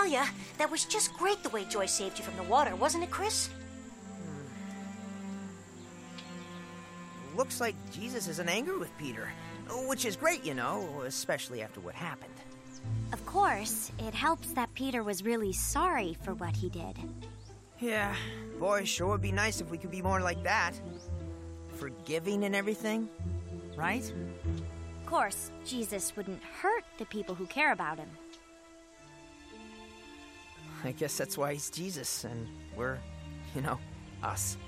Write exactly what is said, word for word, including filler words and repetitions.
tell you, that was just great the way Joy saved you from the water, wasn't it, Chris? Looks like Jesus is in anger with Peter, which is great, you know, especially after what happened. Of course, it helps that Peter was really sorry for what he did. Yeah, boy, sure would be nice if we could be more like that. Forgiving and everything, right? Of course, Jesus wouldn't hurt the people who care about him. I guess that's why he's Jesus, and we're, you know, us.